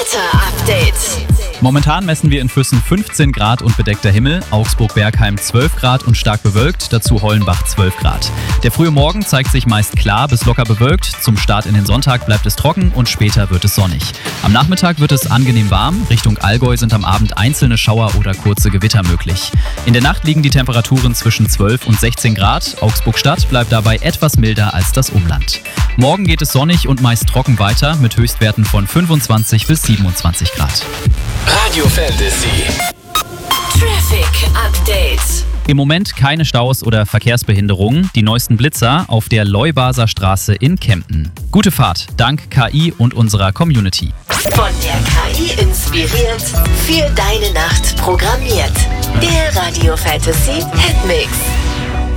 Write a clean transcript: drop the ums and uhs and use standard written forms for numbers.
Wetter-Update. Momentan messen wir in Füssen 15 Grad und bedeckter Himmel, Augsburg-Bergheim 12 Grad und stark bewölkt, dazu Hollenbach 12 Grad. Der frühe Morgen zeigt sich meist klar bis locker bewölkt, zum Start in den Sonntag bleibt es trocken und später wird es sonnig. Am Nachmittag wird es angenehm warm, Richtung Allgäu sind am Abend einzelne Schauer oder kurze Gewitter möglich. In der Nacht liegen die Temperaturen zwischen 12 und 16 Grad, Augsburg-Stadt bleibt dabei etwas milder als das Umland. Morgen geht es sonnig und meist trocken weiter mit Höchstwerten von 25 bis 27 Grad. Radio Fantasy. Traffic Update. Im Moment keine Staus oder Verkehrsbehinderungen. Die neuesten Blitzer auf der Leubaser Straße in Kempten. Gute Fahrt, dank KI und unserer Community. Von der KI inspiriert, für deine Nacht programmiert. Der Radio Fantasy Hitmix.